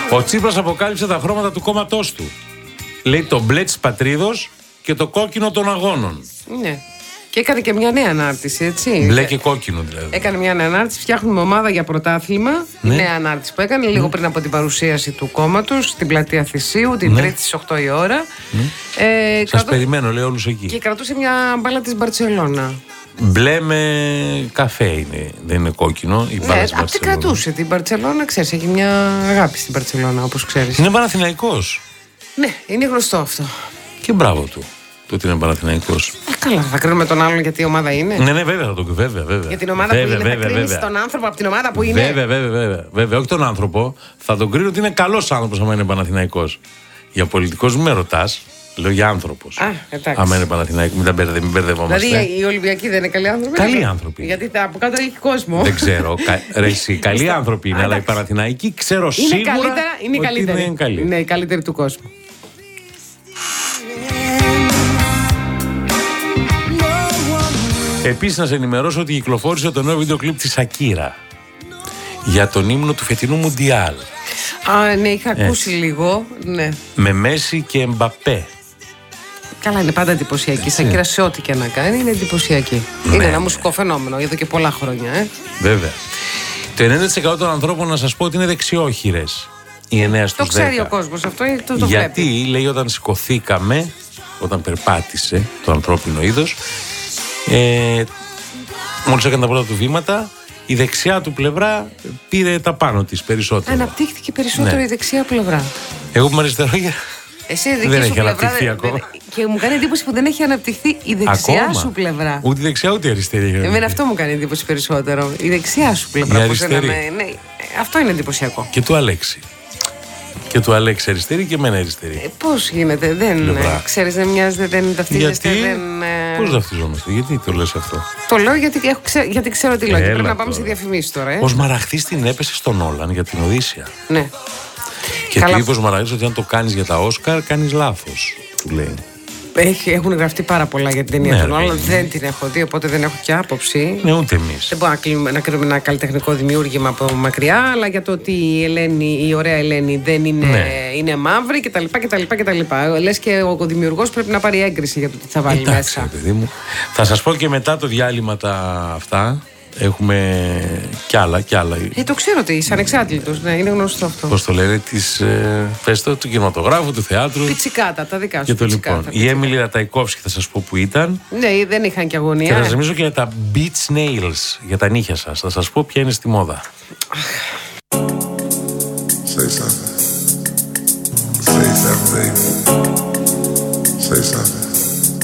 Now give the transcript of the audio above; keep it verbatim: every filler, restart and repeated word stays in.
Ο Τσίπρας αποκάλυψε τα χρώματα του κόμματός του. Λέει το μπλε της πατρίδος και το κόκκινο των αγώνων. Ναι. Και έκανε και μια νέα ανάρτηση, έτσι. Μπλε και κόκκινο δηλαδή. Έκανε μια νέα ανάρτηση. Φτιάχνουμε ομάδα για πρωτάθλημα. Ναι. Νέα ανάρτηση που έκανε λίγο ναι. πριν από την παρουσίαση του κόμματος στην πλατεία Θησίου, την ναι. Τρίτη στις οκτώ η ώρα. Ναι. Ε, Σας κρατώ... περιμένω, λέει όλους εκεί. Και κρατούσε μια μπάλα της Μπαρτσελώνα. Μπλε με καφέ είναι, δεν είναι κόκκινο. Η ναι, απ' τι κρατούσε την Μπαρτσελώνα, ξέρεις, έχει μια αγάπη στην Μπαρτσελώνα, όπως ξέρεις. Είναι Παναθηναϊκός. Ναι, είναι γνωστό αυτό. Και μπράβο του. Το ότι είναι Παναθηναϊκός. Ε, καλά, θα κρίνουμε τον άλλον γιατί η ομάδα είναι. Ναι, ναι, βέβαια, θα το βέβαια, βέβαια. Για την ομάδα βέβαια, που είναι, βέβαια, θα κρίνεις τον άνθρωπο από την ομάδα που είναι. Βέβαια, βέβαια, βέβαια, βέβαια. Όχι τον άνθρωπο. Θα τον κρίνω ότι είναι καλός άνθρωπος άμα είναι Παναθηναϊκός. Για πολιτικός με ρωτάς. Λέω για άνθρωπος. Α, εντάξει. Άμα είναι Παναθηναϊκός, μην, μπερδε, μην μπερδευόμαστε. Δηλαδή οι Ολυμπιακοί δεν είναι καλοί άνθρωποι. Καλοί άνθρωποι. Γιατί από κάτω έχει κόσμο. Δεν ξέρω. Κα, ρε, εσύ, καλοί άνθρωποι είναι, αλλά οι Παναθηναϊκοί ξέρω είναι σίγουρα καλύτερα, είναι ότι καλύτεροι. είναι καλοί. Είναι οι καλύτεροι του κόσμου. Επίσης να σε ενημερώσω ότι κυκλοφόρησε το νέο βίντεο κλιπ της Ακύρα για τον ύμνο του φετινού Μουντιάλ. Α, ναι, είχα ακούσει ε. λίγο. Ναι. Με Μέση και Μπαπέ. Καλά, είναι πάντα εντυπωσιακή. Η Ακύρα σε ό,τι και να κάνει είναι εντυπωσιακή. Ναι, είναι ένα ναι. μουσικό φαινόμενο εδώ και πολλά χρόνια. Ε. Βέβαια. Το ενενήντα τοις εκατό των ανθρώπων να σας πω ότι είναι δεξιόχειρες. Οι εννέα στους δέκα. Το ξέρει δέκα. ο κόσμος αυτό, το, το Γιατί βλέπει. λέει όταν σηκωθήκαμε, όταν περπάτησε το ανθρώπινο είδος, ε, μόλις έκανε τα πρώτα του βήματα, η δεξιά του πλευρά πήρε τα πάνω της περισσότερο. Αναπτύχθηκε περισσότερο ναι. η δεξιά πλευρά. Εγώ που είμαι αριστερό, εσύ δική δεν σου έχει πλευρά, αναπτυχθεί δεν, ακόμα. δεν, και μου κάνει εντύπωση που δεν έχει αναπτυχθεί η δεξιά ακόμα. σου πλευρά. Ούτε η δεξιά ούτε η αριστερή. Εμένα αυτό μου κάνει εντύπωση περισσότερο. Η δεξιά σου πλευρά. Η αριστερή. Ναι, ναι, αυτό είναι εντυπωσιακό. Και του Αλέξη. Και του Αλέξη αριστερή και εμένα αριστερή. Ε, πώς γίνεται, δεν ξέρεις, δεν μοιάζεται, δεν ταυτίζεστε. Γιατί, δεν, πώς ταυτιζόμαστε, γιατί το λες αυτό? Το λέω γιατί, έχω, ξέ, γιατί ξέρω τι λέω. Πρέπει να πάμε σε διαφημίσεις τώρα. Ε. Ο Σμαραχτής την έπεσε στον Όλαν για την Οδύσσια. Ναι. Και του είπε ο Σμαραχτής ότι αν το κάνεις για τα Όσκαρ, κάνεις λάθος. Του λέει. Έχει, έχουν γραφτεί πάρα πολλά για την ταινία των Όλαν. Δεν την έχω δει, οπότε δεν έχω και άποψη. Ναι, ούτε εμείς. Δεν μπορούμε να κρίνουμε ένα καλλιτεχνικό δημιούργημα από μακριά, αλλά για το ότι η Ελένη, η ωραία Ελένη δεν είναι, ναι. είναι μαύρη κτλ. κτλ. Λες και ο δημιουργός πρέπει να πάρει έγκριση για το τι θα βάλει Εντάξει, μέσα. Παιδί μου. Θα σας πω και μετά το διάλειμμα τα αυτά. Έχουμε κι άλλα, κι άλλα. Ε, το ξέρω ότι είσαι ανεξάρτητος, ναι, είναι γνωστό αυτό. Πώς το λένε, της, ε, πες το, του κινηματογράφου, του θεάτρου. Πιτσικάτα, τα δικά σου. Και το πιτσικάτα, λοιπόν. πιτσικάτα. Η Έμιλι Ραταϊκόφσκι θα σας πω που ήταν. Ναι, δεν είχαν και αγωνία. Και θα σας νομίζω και για τα beach nails, για τα νύχια σας. Θα σας πω ποια είναι στη μόδα. Say something. Say something, baby. Say something.